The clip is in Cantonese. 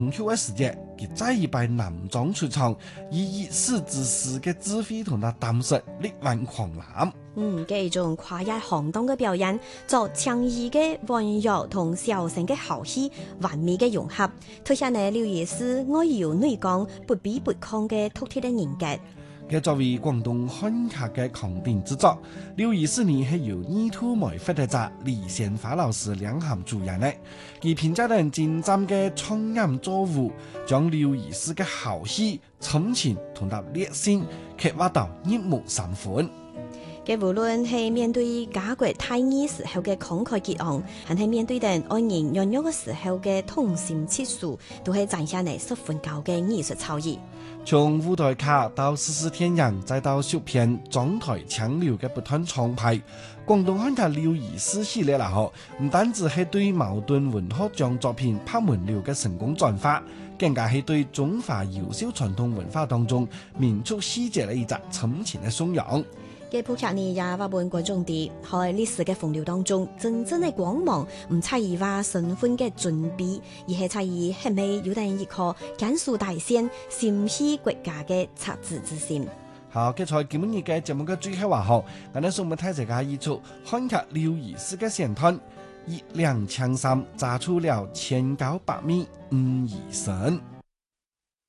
中秋嘅時節，佢再一擺男裝出場，以史之士嘅智慧同佢膽識力挽狂瀾。 嘅一種跨越行當嘅表演，做強毅嘅溫柔同小聲嘅豪氣，完美嘅融合，凸顯呢劉醫師外柔內剛、不卑不亢嘅獨特嘅人格。 佢作為廣東漢劇嘅扛鼎之作，劉醫師呢係由二兔梅發嘅集李鮮花老師領銜主演嘅，而憑借人精湛嘅唱演作舞，將劉醫師嘅豪氣、深情同埋烈性刻畫到入木三分。 嘅無論係面對家國大義時候嘅慷慨激昂，還係面對人愛人軟弱嘅時候嘅痛心切訴，都係展現嚟十分高嘅藝術造詣。 從舞台劇到絲絲天陽，再到續篇裝台槍流嘅不斷創派，廣東漢劇劉醫師系列啦，嗬，唔單止係對茅盾文學獎作品拍門流嘅成功轉發，更加係對中華優秀傳統文化當中民族細節嘅一隻深情嘅頌揚。 嘅部劇呢也話本觀眾啲喺歷史嘅洪流當中，真正嘅光芒唔差異話身份嘅準備，而係差異係咪有人一顆簡素大仙、心繫國家嘅赤子之心。 好，嘅在今日嘅節目嘅最後話號，我哋送俾大家一出漢劇劉醫師嘅選段，一兩槍三炸出了千高百米醫生。